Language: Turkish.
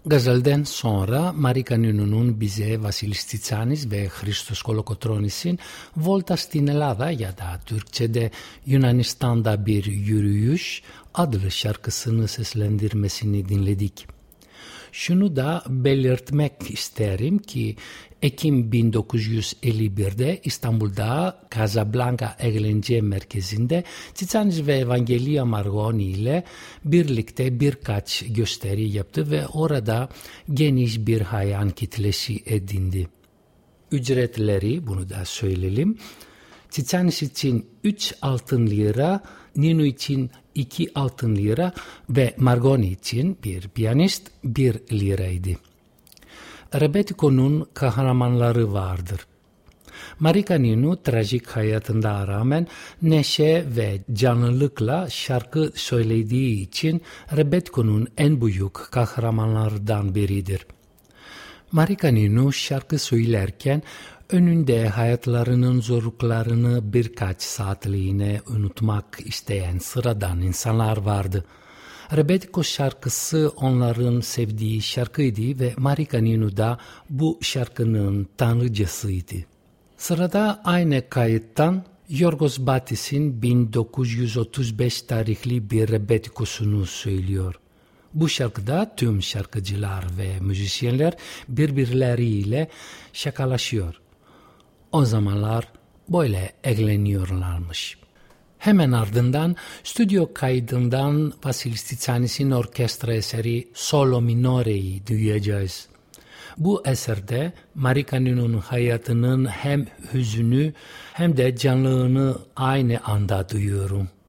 Gazel'den sonra Marika Ninu'nun bize Vasilis Tsitsanis ve Christos Kolokotronis'in Volta στην Ελλάδα ya da Türkçe'de Yunanistan'da bir yürüyüş adlı şarkısını seslendirmesini dinledik. Şunu da belirtmek isterim ki Ekim 1951'de İstanbul'da Casablanca Eğlence Merkezi'nde Tsitsanis ve Evangelia Margoni ile birlikte birkaç gösteri yaptı ve orada geniş bir hayran kitlesi edindi. Ücretleri, bunu da söyleyelim, Tsitsanis için 3 altın lira, Ninu için 2 altın lira ve Margoni için bir piyanist 1 liraydı. Rebetiko'nun kahramanları vardır. Marika Ninu trajik hayatına rağmen neşe ve canlılıkla şarkı söylediği için Rebetiko'nun en büyük kahramanlardan biridir. Marika Ninu şarkı söylerken önünde hayatlarının zorluklarını birkaç saatliğine unutmak isteyen sıradan insanlar vardı. Rebetiko şarkısı onların sevdiği şarkıydı ve Marika Ninu da bu şarkının tanrıcasıydı. Sırada aynı kayıttan Yorgos Batis'in 1935 tarihli bir Rebetikosunu söylüyor. Bu şarkıda tüm şarkıcılar ve müzisyenler birbirleriyle şakalaşıyor. O zamanlar böyle eğleniyorlarmış. Hemen ardından stüdyo kaydından Vasilis Tsitsanis'in orkestra eseri Solo Minore'yi duyacağız. Bu eserde Marika Ninu'nun hayatının hem hüzünü hem de canlılığını aynı anda duyuyorum.